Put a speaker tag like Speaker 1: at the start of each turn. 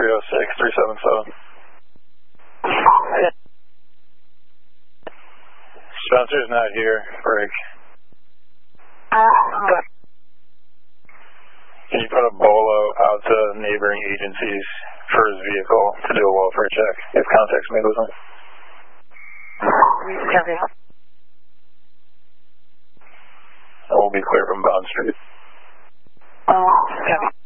Speaker 1: 306-377. Spencer's not here. Break. Can you put a bolo out to neighboring agencies for his vehicle to do a welfare check if contact's made with him?
Speaker 2: Copy.
Speaker 1: We'll be clear from Bond Street.
Speaker 2: Copy.